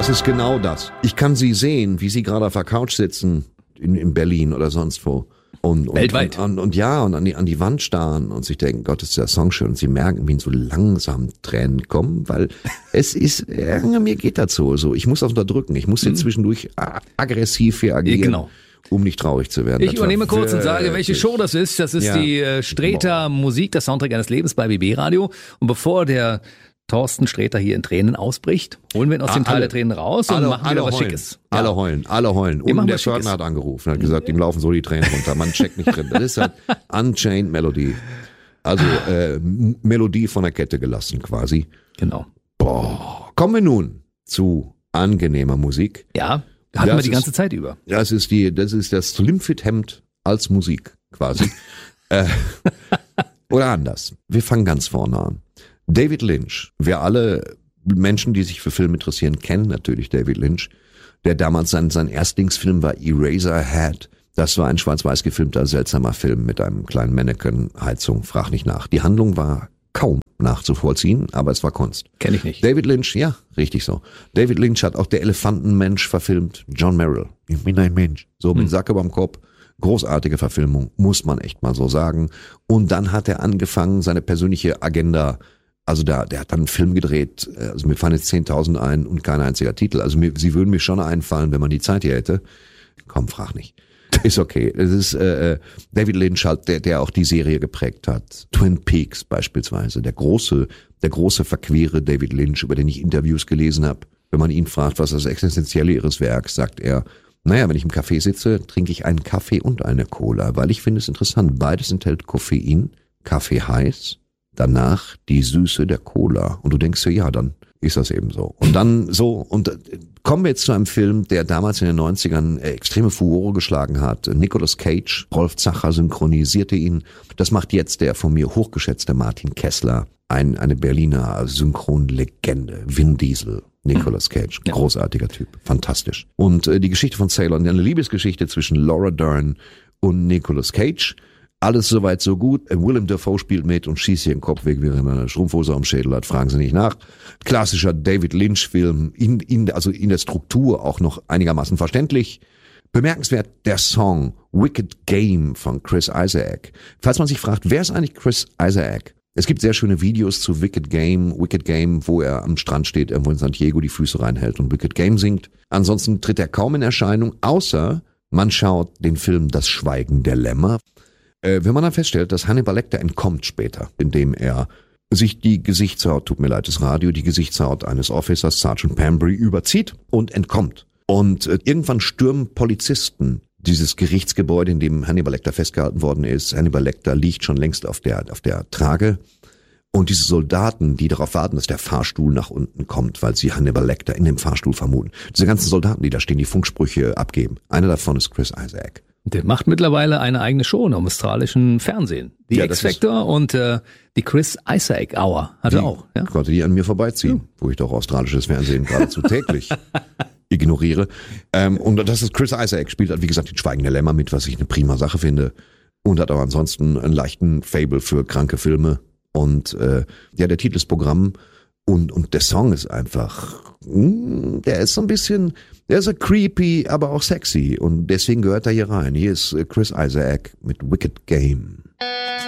Das ist genau das. Ich kann sie sehen, wie sie gerade auf der Couch sitzen in Berlin oder sonst wo. Und weltweit. Und an die Wand starren und sich denken, Gott, ist der Song schön. Und sie merken, wie ihnen so langsam Tränen kommen, weil es ist, mir geht das so. Ich muss das unterdrücken. Ich muss jetzt zwischendurch aggressiv reagieren. Genau. Um nicht traurig zu werden. Ich übernehme kurz und sage, welche Show das ist. Das ist die Sträter Musik, das Soundtrack eines Lebens bei BB Radio. Und bevor der Thorsten Sträter hier in Tränen ausbricht, holen wir ihn aus dem Tal der Tränen raus und machen wieder was Schickes. Alle heulen. Und der Fördner hat angerufen, hat gesagt, ihm laufen so die Tränen runter. Man checkt nicht drin. Das ist halt Unchained Melody. Also Melodie von der Kette gelassen quasi. Genau. Boah. Kommen wir nun zu angenehmer Musik. Ja, hatten wir die ganze Zeit über. Das ist das Slimfit-Hemd als Musik quasi. Oder anders. Wir fangen ganz vorne an. David Lynch. Wir alle Menschen, die sich für Film interessieren, kennen natürlich David Lynch. Der damals sein Erstlingsfilm war Eraserhead. Das war ein schwarz-weiß gefilmter, seltsamer Film mit einem kleinen Mannequin-Heizung. Frag nicht nach. Die Handlung war kaum nachzuvollziehen, aber es war Kunst. Kenn ich nicht. David Lynch, ja, richtig so. David Lynch hat auch Der Elefantenmensch verfilmt. John Merrill. Ich bin ein Mensch. So mit Sacke beim Kopf. Großartige Verfilmung, muss man echt mal so sagen. Und dann hat er angefangen, seine persönliche Agenda. Also der hat dann einen Film gedreht, also mir fallen jetzt 10.000 ein und kein einziger Titel. Also sie würden mir schon einfallen, wenn man die Zeit hier hätte. Komm, frag nicht. Ist okay. Es ist David Lynch halt, der auch die Serie geprägt hat. Twin Peaks beispielsweise. Der große verquere David Lynch, über den ich Interviews gelesen habe. Wenn man ihn fragt, was das Existenzielle ihres Werks, sagt er, naja, wenn ich im Café sitze, trinke ich einen Kaffee und eine Cola, weil ich finde es interessant. Beides enthält Koffein, Kaffee heiß, danach die Süße der Cola. Und du denkst dir, ja, dann ist das eben so. Und dann kommen wir jetzt zu einem Film, der damals in den 90ern extreme Furore geschlagen hat. Nicolas Cage, Rolf Zacher synchronisierte ihn. Das macht jetzt der von mir hochgeschätzte Martin Kessler, eine Berliner Synchronlegende, Vin Diesel. Nicolas Cage, großartiger Typ, fantastisch. Und die Geschichte von Ceylon, eine Liebesgeschichte zwischen Laura Dern und Nicolas Cage. Alles soweit so gut. Willem Dafoe spielt mit und schießt hier den Kopf weg, während er eine Strumpfhose am Schädel hat. Fragen Sie nicht nach. Klassischer David Lynch-Film, in der Struktur auch noch einigermaßen verständlich. Bemerkenswert der Song Wicked Game von Chris Isaak. Falls man sich fragt, wer ist eigentlich Chris Isaak? Es gibt sehr schöne Videos zu Wicked Game, wo er am Strand steht, irgendwo in San Diego, die Füße reinhält und Wicked Game singt. Ansonsten tritt er kaum in Erscheinung, außer man schaut den Film Das Schweigen der Lämmer. Wenn man dann feststellt, dass Hannibal Lecter entkommt später, indem er sich die Gesichtshaut, tut mir leid, das Radio, die Gesichtshaut eines Officers, Sergeant Pambry, überzieht und entkommt. Und irgendwann stürmen Polizisten dieses Gerichtsgebäude, in dem Hannibal Lecter festgehalten worden ist. Hannibal Lecter liegt schon längst auf der Trage. Und diese Soldaten, die darauf warten, dass der Fahrstuhl nach unten kommt, weil sie Hannibal Lecter in dem Fahrstuhl vermuten. Diese ganzen Soldaten, die da stehen, die Funksprüche abgeben. Einer davon ist Chris Isaak. Der macht mittlerweile eine eigene Show im australischen Fernsehen. Die X-Factor und die Chris Isaak Hour hat er auch. Ja? Konnte die an mir vorbeiziehen, wo ich doch australisches Fernsehen geradezu täglich ignoriere. Und das ist Chris Isaak, spielt halt, wie gesagt, die Schweigende Lämmer mit, was ich eine prima Sache finde. Und hat aber ansonsten einen leichten Fable für kranke Filme. Und der Titel ist Programm. Und der Song ist einfach, der ist so ein bisschen, der ist so creepy, aber auch sexy. Und deswegen gehört er hier rein. Hier ist Chris Isaak mit Wicked Game.